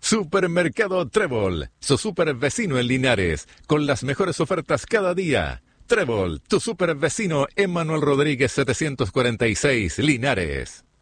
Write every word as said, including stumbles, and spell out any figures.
Supermercado Trébol, su super vecino en Linares, con las mejores ofertas cada día. Trébol, tu super vecino Emanuel Rodríguez setecientos cuarenta y seis, Linares.